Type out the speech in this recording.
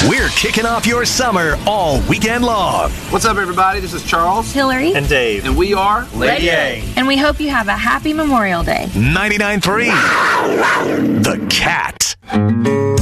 We're kicking off your summer all weekend long. What's up, everybody? This is Charles, Hillary, and Dave. and we are Lady A. And we hope you have a happy Memorial Day. 99.3 The Cat.